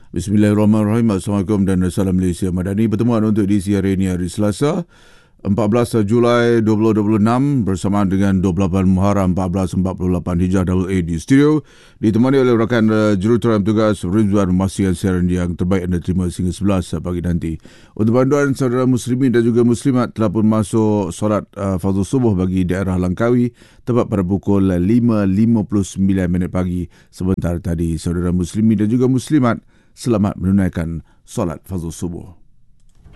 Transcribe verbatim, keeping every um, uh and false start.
Bismillahirrahmanirrahim. Assalamualaikum dan salam Malaysia Madani. Pertemuan untuk edisi hari ini hari Selasa, empat belas Julai dua ribu dua puluh enam bersamaan dengan dua puluh lapan Muharram seribu empat ratus empat puluh lapan Hijrah A A di studio. Ditemani oleh rakan uh, juruterang tugas Rizwan memastikan siaran yang terbaik anda terima sehingga sebelas pagi nanti. Untuk bantuan saudara muslimin dan juga muslimat telah pun masuk solat uh, fardu subuh bagi daerah Langkawi tepat pada pukul lima lima puluh sembilan minit pagi sebentar tadi. Saudara muslimin dan juga muslimat, selamat menunaikan solat fardu subuh.